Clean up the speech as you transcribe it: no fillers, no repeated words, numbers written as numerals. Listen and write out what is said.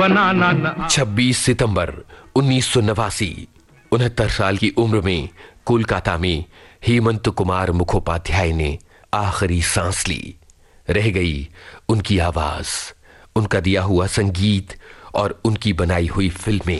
बनाना न। 26 सितंबर 1989, 69 साल की उम्र में कोलकाता में हेमंत कुमार मुखोपाध्याय ने आखिरी सांस ली। रह गई उनकी आवाज, उनका दिया हुआ संगीत और उनकी बनाई हुई फिल्में।